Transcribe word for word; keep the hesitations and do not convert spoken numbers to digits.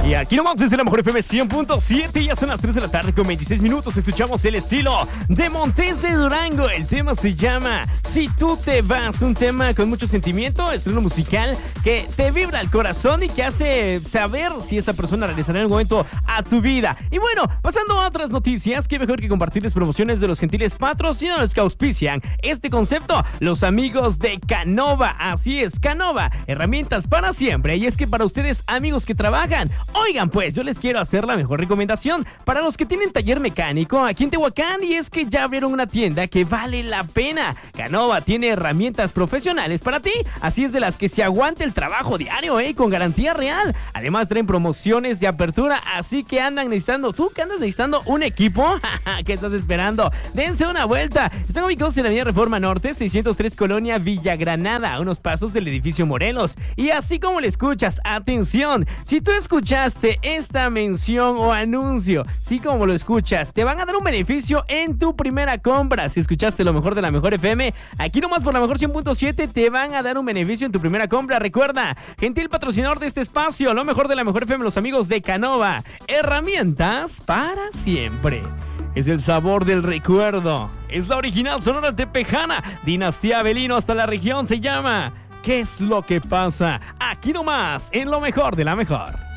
Y aquí nomás desde la mejor F M cien punto siete, ya son las tres de la tarde con veintiséis minutos. Escuchamos el estilo de Montes de Durango. El tema se llama Si tú te vas, un tema con mucho sentimiento, estreno musical que te vibra el corazón y que hace saber si esa persona regresará en algún momento a tu vida. Y bueno, pasando a otras noticias, qué mejor que compartirles promociones de los gentiles patrocinadores que auspician este concepto, los amigos de Canova. Así es, Canova, herramientas para siempre. Y es que para ustedes, amigos que trabajan, oigan pues, yo les quiero hacer la mejor recomendación para los que tienen taller mecánico aquí en Tehuacán, y es que ya abrieron una tienda que vale la pena. Canova tiene herramientas profesionales para ti, así es, de las que se aguante el trabajo diario, eh, con garantía real. Además traen promociones de apertura, así que andan necesitando, tú que andas necesitando un equipo, ¿qué estás esperando? Dense una vuelta. Están ubicados en la avenida Reforma Norte, seiscientos tres, Colonia Villa Granada, a unos pasos del edificio Morelos. Y así como le escuchas, atención, si tú escuchaste esta mención o anuncio, sí como lo escuchas, te van a dar un beneficio en tu primera compra. Si escuchaste lo mejor de la mejor F M, aquí nomás por la mejor cien punto siete, te van a dar un beneficio en tu primera compra. Recuerda, gentil patrocinador de este espacio, lo mejor de la mejor F M, los amigos de Canova, herramientas para siempre. Es el sabor del recuerdo, es la original sonora tepejana, Dinastía Avelino hasta la región, se llama ¿Qué es lo que pasa? Aquí nomás, en lo mejor de la mejor.